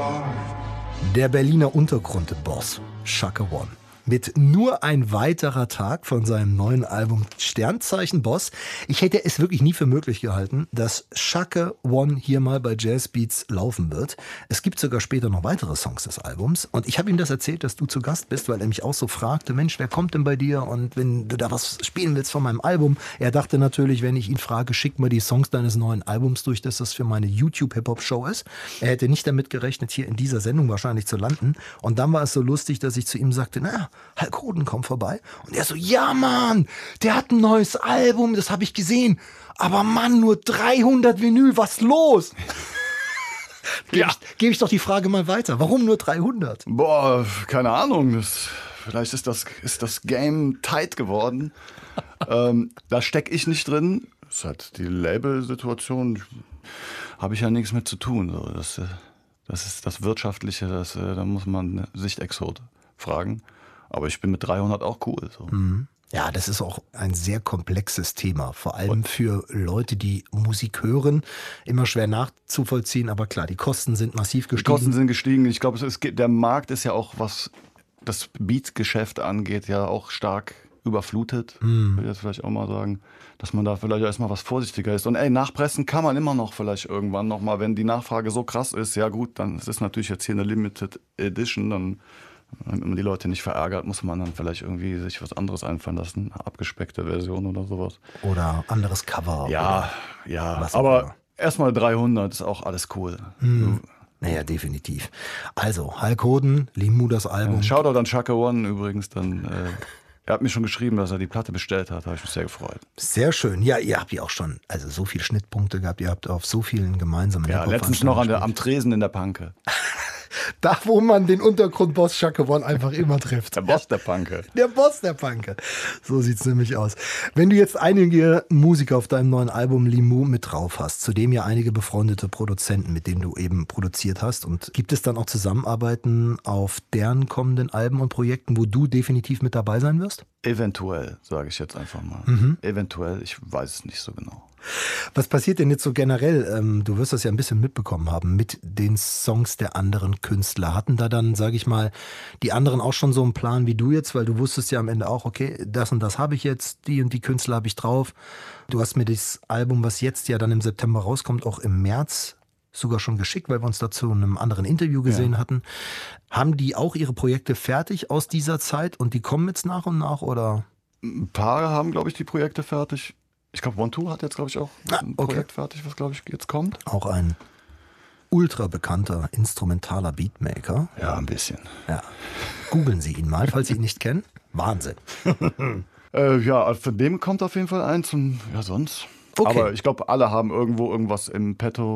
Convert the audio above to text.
Der Berliner Untergrundboss Chaka One. Mit nur ein weiterer Tag von seinem neuen Album Sternzeichen Boss. Ich hätte es wirklich nie für möglich gehalten, dass Chaka One hier mal bei Jazz Beats laufen wird. Es gibt sogar später noch weitere Songs des Albums. Und ich habe ihm das erzählt, dass du zu Gast bist, weil er mich auch so fragte, Mensch, wer kommt denn bei dir? Und wenn du da was spielen willst von meinem Album. Er dachte natürlich, wenn ich ihn frage, schick mir die Songs deines neuen Albums durch, dass das für meine YouTube-Hip-Hop-Show ist. Er hätte nicht damit gerechnet, hier in dieser Sendung wahrscheinlich zu landen. Und dann war es so lustig, dass ich zu ihm sagte, naja, Hulk Hoden kommt vorbei. Und er so, ja Mann, der hat ein neues Album, das habe ich gesehen. Aber Mann, nur 300 Vinyl, was los? Gebe ich doch die Frage mal weiter. Warum nur 300? Boah, keine Ahnung. Vielleicht ist das Game tight geworden. Da stecke ich nicht drin. Das ist halt die Label-Situation. Habe ich ja nichts mit zu tun. So, das ist das Wirtschaftliche. Da muss man Sichtexot fragen. Aber ich bin mit 300 auch cool. So. Ja, das ist auch ein sehr komplexes Thema. Vor allem für Leute, die Musik hören. Immer schwer nachzuvollziehen. Aber klar, die Kosten sind massiv gestiegen. Die Kosten sind gestiegen. Ich glaube, der Markt ist ja auch, was das Beat-Geschäft angeht, ja auch stark überflutet. Will ich jetzt vielleicht auch mal sagen. Dass man da vielleicht erstmal was vorsichtiger ist. Und nachpressen kann man immer noch vielleicht irgendwann nochmal. Wenn die Nachfrage so krass ist, ja gut, dann ist es natürlich jetzt hier eine Limited Edition, dann wenn man die Leute nicht verärgert, muss man dann vielleicht irgendwie sich was anderes einfallen lassen. Eine abgespeckte Version oder sowas. Oder anderes Cover. Ja, aber erstmal 300 ist auch alles cool. Naja, definitiv. Also, Hulk Hoden, Limu das Album. Shoutout an Chaka One übrigens. Er hat mir schon geschrieben, dass er die Platte bestellt hat. Da habe ich mich sehr gefreut. Sehr schön. Ja, ihr habt ja auch schon so viele Schnittpunkte gehabt. Ihr habt auf so vielen gemeinsamen letztens noch am Tresen in der Panke. Da, wo man den Untergrundboss Chaka One einfach immer trifft. Der Boss der Panke. Der Boss der Panke. So sieht's nämlich aus. Wenn du jetzt einige Musiker auf deinem neuen Album Limu mit drauf hast, zudem ja einige befreundete Produzenten, mit denen du eben produziert hast, und gibt es dann auch Zusammenarbeiten auf deren kommenden Alben und Projekten, wo du definitiv mit dabei sein wirst? Eventuell, sage ich jetzt einfach mal. Eventuell, ich weiß es nicht so genau. Was passiert denn jetzt so generell? Du wirst das ja ein bisschen mitbekommen haben mit den Songs der anderen Künstler. Hatten da dann, sage ich mal, die anderen auch schon so einen Plan wie du jetzt? Weil du wusstest ja am Ende auch, okay, das und das habe ich jetzt, die und die Künstler habe ich drauf. Du hast mir das Album, was jetzt ja dann im September rauskommt, auch im März sogar schon geschickt, weil wir uns dazu in einem anderen Interview gesehen hatten. Haben die auch ihre Projekte fertig aus dieser Zeit und die kommen jetzt nach und nach, oder? Ein paar haben, glaube ich, die Projekte fertig. Ich glaube, One Two hat jetzt, glaube ich, auch ein Projekt fertig, was, glaube ich, jetzt kommt. Auch ein ultra bekannter instrumentaler Beatmaker. Ja, ein bisschen. Ja. Googeln Sie ihn mal, falls Sie ihn nicht kennen. Wahnsinn. Von dem kommt auf jeden Fall eins und sonst. Okay. Aber ich glaube, alle haben irgendwo irgendwas im Petto.